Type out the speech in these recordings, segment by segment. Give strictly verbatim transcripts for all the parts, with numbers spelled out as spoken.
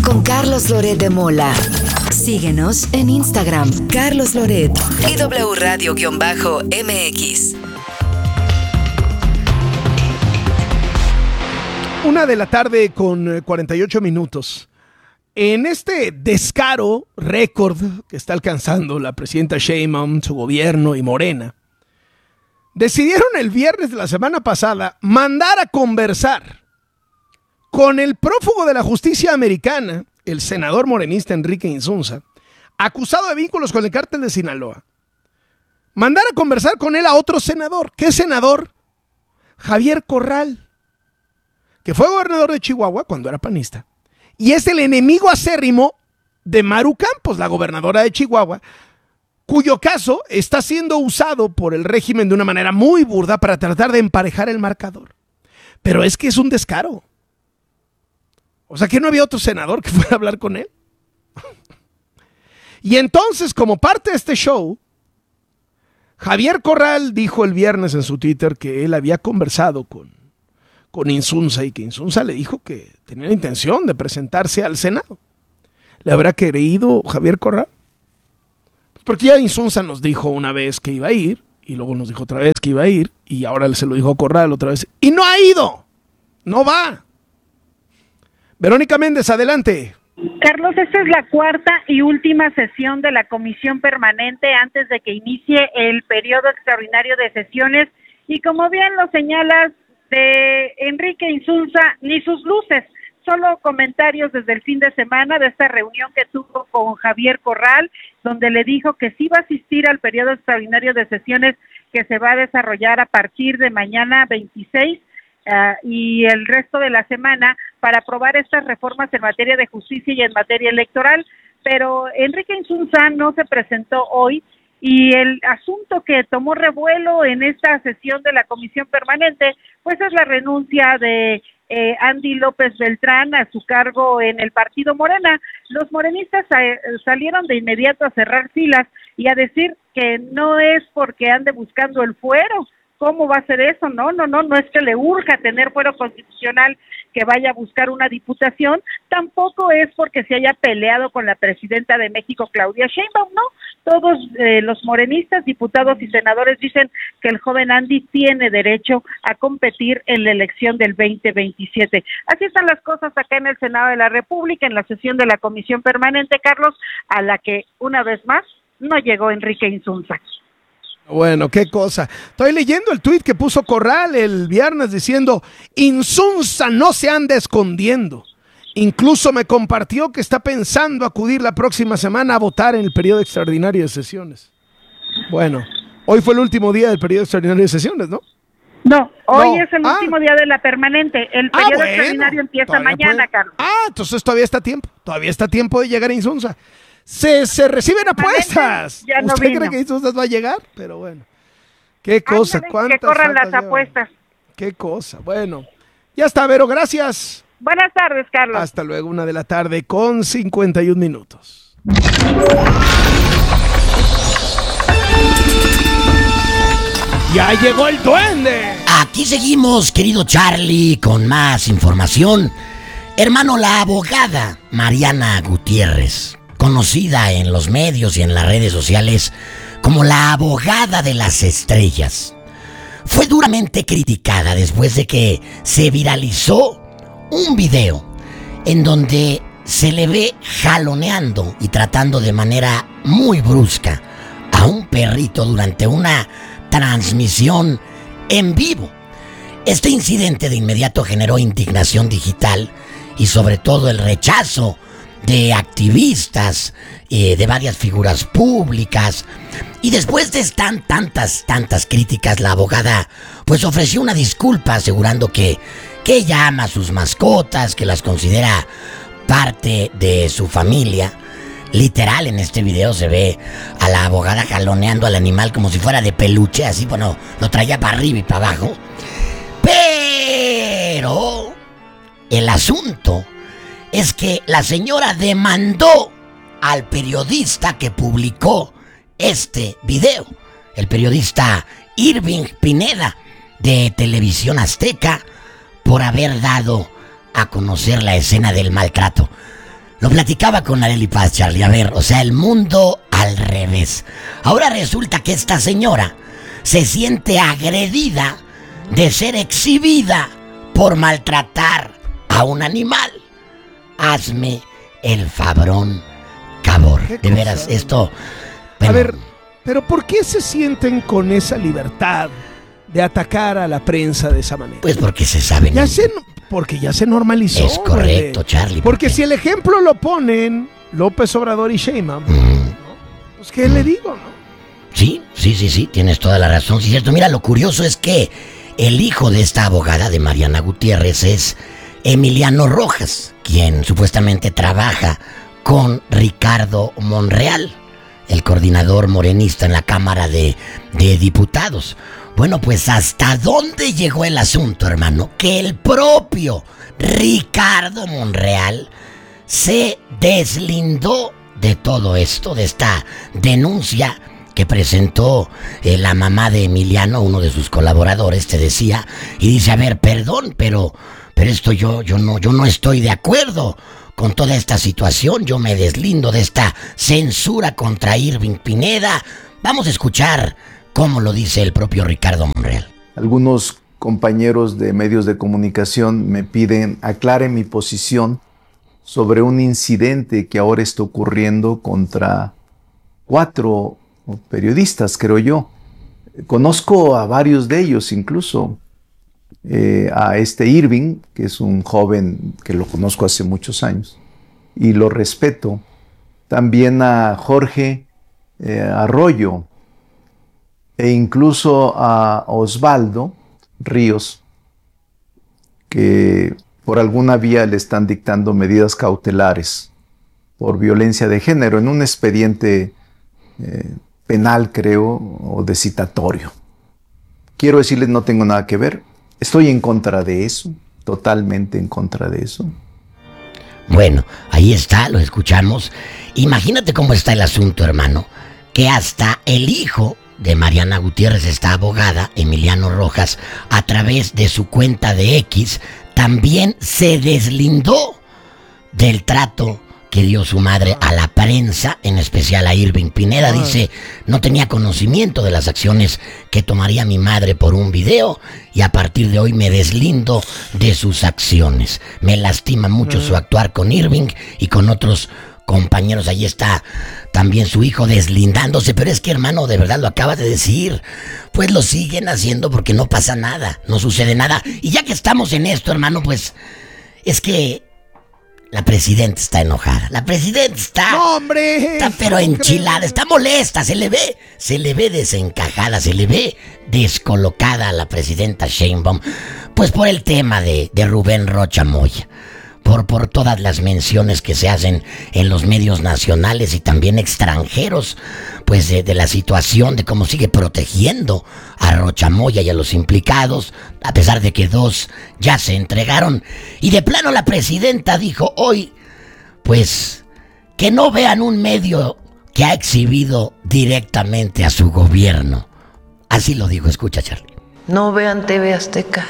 con Carlos Loret de Mola. Síguenos en Instagram, Carlos Loret y W Radio-M X. Una de la tarde con cuarenta y ocho minutos. En este descaro récord que está alcanzando la presidenta Sheinbaum, su gobierno y Morena, decidieron el viernes de la semana pasada mandar a conversar con el prófugo de la justicia americana, el senador morenista Enrique Insunza, acusado de vínculos con el cártel de Sinaloa. Mandar a conversar con él a otro senador. ¿Qué senador? Javier Corral, que fue gobernador de Chihuahua cuando era panista, y es el enemigo acérrimo de Maru Campos, la gobernadora de Chihuahua, cuyo caso está siendo usado por el régimen de una manera muy burda para tratar de emparejar el marcador. Pero es que es un descaro. O sea, que no había otro senador que fuera a hablar con él. Y entonces, como parte de este show, Javier Corral dijo el viernes en su Twitter que él había conversado con, con Insunza y que Insunza le dijo que tenía la intención de presentarse al Senado. ¿Le habrá creído Javier Corral? Porque ya Insunza nos dijo una vez que iba a ir, y luego nos dijo otra vez que iba a ir, y ahora se lo dijo Corral otra vez, y no ha ido, no va. Verónica Méndez, adelante. Carlos, esta es la cuarta y última sesión de la Comisión Permanente antes de que inicie el periodo extraordinario de sesiones, y como bien lo señalas, de Enrique Insunza, ni sus luces. Solo comentarios desde el fin de semana de esta reunión que tuvo con Javier Corral, donde le dijo que sí va a asistir al periodo extraordinario de sesiones que se va a desarrollar a partir de mañana veintiséis uh, y el resto de la semana para aprobar estas reformas en materia de justicia y en materia electoral. Pero Enrique Insunza no se presentó hoy y el asunto que tomó revuelo en esta sesión de la Comisión Permanente, pues es la renuncia de Eh, Andy López Beltrán a su cargo en el partido Morena. Los morenistas eh, salieron de inmediato a cerrar filas y a decir que no es porque ande buscando el fuero. ¿Cómo va a ser eso? No, no, no, no es que le urja tener fuero constitucional que vaya a buscar una diputación, tampoco es porque se haya peleado con la presidenta de México, Claudia Sheinbaum, no. Todos eh, los morenistas, diputados y senadores dicen que el joven Andy tiene derecho a competir en la elección del veinte veintisiete. Así están las cosas acá en el Senado de la República, en la sesión de la Comisión Permanente, Carlos, a la que una vez más no llegó Enrique Insunza. Bueno, qué cosa. Estoy leyendo el tuit que puso Corral el viernes diciendo: Insunza no se anda escondiendo. Incluso me compartió que está pensando acudir la próxima semana a votar en el periodo extraordinario de sesiones. Bueno, hoy fue el último día del periodo extraordinario de sesiones, ¿no? No, hoy no. es el ah. último día de la permanente. El periodo ah, bueno. extraordinario empieza mañana, puede... Carlos. Ah, entonces todavía está tiempo. Todavía está tiempo de llegar a Insunza. Se, se reciben apuestas. Ya no ¿Usted vino. cree que Insunza va a llegar? Pero bueno. Qué cosa. Ándale, que corran las llevan? apuestas. Qué cosa. Bueno. Ya está, Vero. Gracias. Buenas tardes, Carlos. Hasta luego, una de la tarde con cincuenta y un minutos. ¡Ya llegó el duende! Aquí seguimos, querido Charlie, con más información. Hermano, la abogada Mariana Gutiérrez, conocida en los medios y en las redes sociales como la abogada de las estrellas, fue duramente criticada después de que se viralizó un video en donde se le ve jaloneando y tratando de manera muy brusca a un perrito durante una transmisión en vivo. Este incidente de inmediato generó indignación digital y sobre todo el rechazo de activistas, eh, de varias figuras públicas. Y después de tan, tantas, tantas críticas, la abogada pues ofreció una disculpa asegurando que, que ella ama a sus mascotas, que las considera parte de su familia. Literal, en este video se ve a la abogada jaloneando al animal como si fuera de peluche, así, bueno, lo traía para arriba y para abajo. Pero el asunto es que la señora demandó al periodista que publicó este video, el periodista Irving Pineda de Televisión Azteca, por haber dado a conocer la escena del maltrato. Lo platicaba con Arely Paz, Charlie. A ver, o sea, el mundo al revés. Ahora resulta que esta señora se siente agredida de ser exhibida por maltratar a un animal. Hazme el fabrón, Cabor. De veras, esto... Bueno. A ver, pero ¿por qué se sienten con esa libertad de atacar a la prensa de esa manera? Pues porque se saben. Ya se, porque ya se normalizó. Es correcto, güey. Charlie. Porque si el ejemplo lo ponen López Obrador y Sheinbaum, mm. ¿no? Pues ¿qué mm. le digo, no? Sí, sí, sí, sí, tienes toda la razón. Sí, cierto. Mira, lo curioso es que el hijo de esta abogada, de Mariana Gutiérrez, es Emiliano Rojas, quien supuestamente trabaja con Ricardo Monreal, el coordinador morenista en la Cámara de, de Diputados. Bueno, pues ¿hasta dónde llegó el asunto, hermano? Que el propio Ricardo Monreal se deslindó de todo esto, de esta denuncia que presentó eh, la mamá de Emiliano, uno de sus colaboradores, te decía, y dice, a ver, perdón, pero, pero esto yo, yo no, yo no estoy de acuerdo con toda esta situación, yo me deslindo de esta censura contra Irving Pineda. Vamos a escuchar cómo lo dice el propio Ricardo Monreal. Algunos compañeros de medios de comunicación me piden aclare mi posición sobre un incidente que ahora está ocurriendo contra cuatro periodistas, creo yo. Conozco a varios de ellos incluso. Eh, a este Irving, que es un joven que lo conozco hace muchos años y lo respeto. También a Jorge eh, Arroyo e incluso a Osvaldo Ríos, que por alguna vía le están dictando medidas cautelares por violencia de género en un expediente eh, penal, creo, o de citatorio. Quiero decirles, no tengo nada que ver. Estoy en contra de eso, totalmente en contra de eso. Bueno, ahí está, lo escuchamos. Imagínate cómo está el asunto, hermano, que hasta el hijo de Mariana Gutiérrez, esta abogada, Emiliano Rojas, a través de su cuenta de X, también se deslindó del trato que dio su madre a la prensa, en especial a Irving Pineda. Dice, no tenía conocimiento de las acciones que tomaría mi madre por un video y a partir de hoy me deslindo de sus acciones. Me lastima mucho su actuar con Irving y con otros compañeros. Ahí está también su hijo deslindándose, pero es que, hermano, de verdad lo acabas de decir, pues lo siguen haciendo porque no pasa nada, no sucede nada. Y ya que estamos en esto, hermano, pues es que la presidenta está enojada. La presidenta está... ¡No, hombre! Está pero enchilada, está molesta, se le ve, se le ve desencajada, se le ve descolocada a la presidenta Sheinbaum, pues por el tema de, de Rubén Rocha Moya. Por, por todas las menciones que se hacen en los medios nacionales y también extranjeros, pues de, de la situación, de cómo sigue protegiendo a Rocha Moya y a los implicados, a pesar de que dos ya se entregaron. Y de plano la presidenta dijo hoy, pues, que no vean un medio que ha exhibido directamente a su gobierno. Así lo dijo, escucha, Charlie. No vean T V Azteca.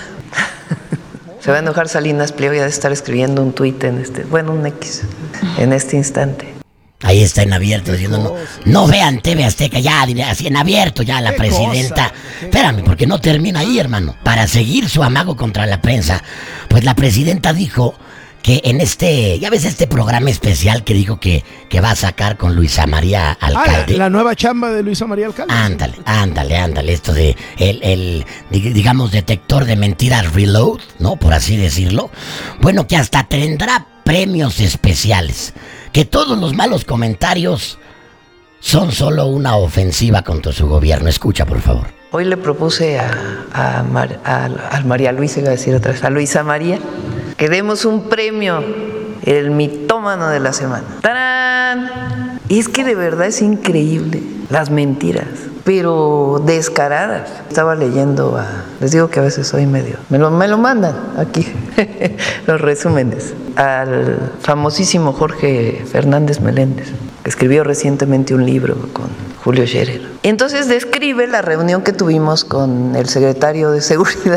Se va a enojar Salinas Pliego y ha de estar escribiendo un tuit en este, bueno, un X, en este instante. Ahí está en abierto diciendo, no, no vean T V Azteca, ya, así en abierto ya la presidenta. Espérame, porque no termina ahí, hermano. Para seguir su amago contra la prensa, pues la presidenta dijo que en este, ya ves este programa especial que dijo que, que va a sacar con Luisa María Alcalde. Ah, la nueva chamba de Luisa María Alcalde. Ándale, ándale, ándale, esto de el, el, digamos, detector de mentiras reload, ¿no? Por así decirlo. Bueno, que hasta tendrá premios especiales. Que todos los malos comentarios son solo una ofensiva contra su gobierno. Escucha, por favor. Hoy le propuse a, a, Mar, a, a María Luisa, iba a decir otra vez, a Luisa María, que demos un premio, el mitómano de la semana. ¡Tarán! Y es que de verdad es increíble las mentiras, pero descaradas. Estaba leyendo, a, les digo que a veces soy medio, me lo, me lo mandan aquí, los resúmenes, al famosísimo Jorge Fernández Meléndez, que escribió recientemente un libro con Julio Scherer. Entonces describe la reunión que tuvimos con el secretario de Seguridad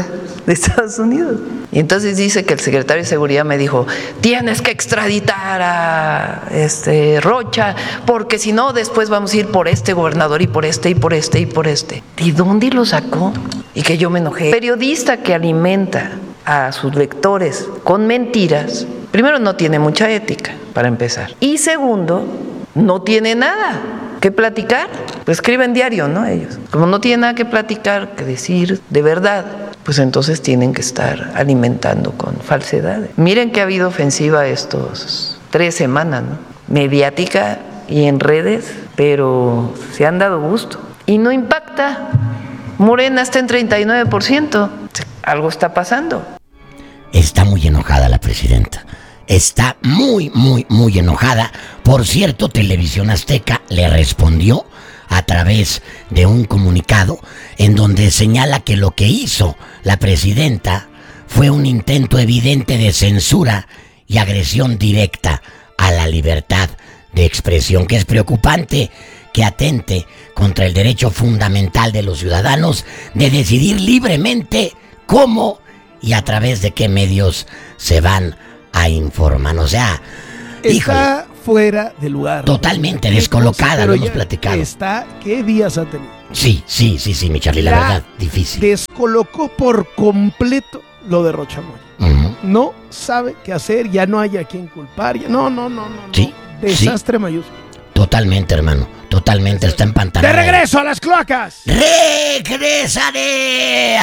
de Estados Unidos. Y entonces dice que el secretario de Seguridad me dijo, tienes que extraditar a este Rocha, porque si no después vamos a ir por este gobernador y por este y por este y por este. ¿De dónde lo sacó? Y que yo me enojé. Periodista que alimenta a sus lectores con mentiras, primero no tiene mucha ética, para empezar. Y segundo, no tiene nada que platicar. Pues escriben diario, ¿no? Ellos. Como no tienen nada que platicar, que decir de verdad, pues entonces tienen que estar alimentando con falsedades. Miren que ha habido ofensiva estos tres semanas, ¿no? Mediática y en redes, pero se han dado gusto. Y no impacta. Morena está en treinta y nueve por ciento. Algo está pasando. Está muy enojada la presidenta. Está muy, muy, muy enojada. Por cierto, Televisión Azteca le respondió a través de un comunicado en donde señala que lo que hizo la presidenta fue un intento evidente de censura y agresión directa a la libertad de expresión, que es preocupante que atente contra el derecho fundamental de los ciudadanos de decidir libremente cómo y a través de qué medios se van a informar. O sea, está híjole, fuera de lugar. totalmente descolocada, Pero lo hemos ya platicado. Está, ¿qué días ha tenido? Sí, sí, sí, sí, mi Charlie, la, La verdad, difícil. Descolocó por completo lo de Rocha Moya. Ujú. No sabe qué hacer, ya no hay a quien culpar. ya- No, no, no, no. no. Sí, Desastre mayúsculo. Totalmente, hermano, totalmente, está empantanada. ¡De regreso a las cloacas! ¡Regresaré!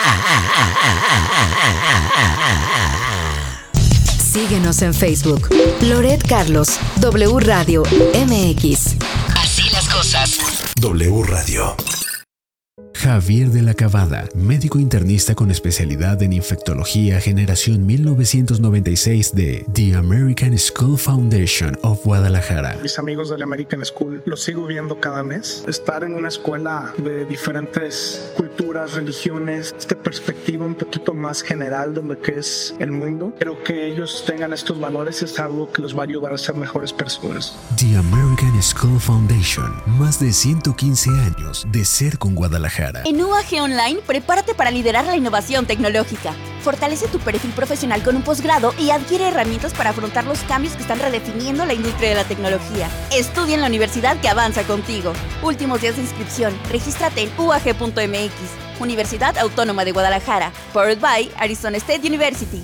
Síguenos en Facebook. Loret Carlos, W Radio M X. Así las cosas. W Radio. Javier de la Cabada, médico internista con especialidad en infectología, generación mil novecientos noventa y seis de The American School Foundation of Guadalajara. Mis amigos de la American School los sigo viendo cada mes. Estar en una escuela de diferentes culturas, religiones, esta perspectiva un poquito más general de lo que es el mundo. Creo que ellos tengan estos valores es algo que los va a ayudar a ser mejores personas. The American School Foundation, más de ciento quince años de ser con Guadalajara. En U A G Online, prepárate para liderar la innovación tecnológica. Fortalece tu perfil profesional con un posgrado y adquiere herramientas para afrontar los cambios que están redefiniendo la industria de la tecnología. Estudia en la universidad que avanza contigo. Últimos días de inscripción. Regístrate en U A G punto M X. Universidad Autónoma de Guadalajara. Powered by Arizona State University.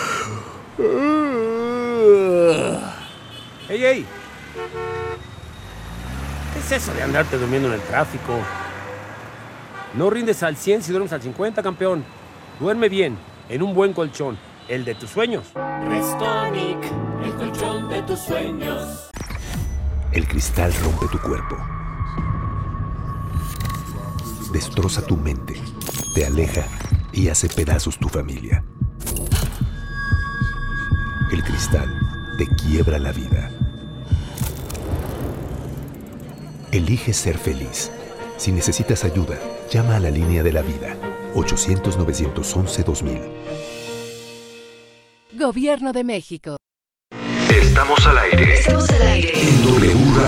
¡Ey, ey! ¿Qué es eso de andarte durmiendo en el tráfico? No rindes al cien si duermes al cincuenta, campeón. Duerme bien, en un buen colchón, el de tus sueños. Restonic, el colchón de tus sueños. El cristal rompe tu cuerpo. Destroza tu mente, te aleja y hace pedazos tu familia. El cristal te quiebra la vida. Elige ser feliz. Si necesitas ayuda, llama a la línea de la vida, ochocientos, novecientos once, dos mil. Gobierno de México. Estamos al aire. Estamos al aire. En W Radio.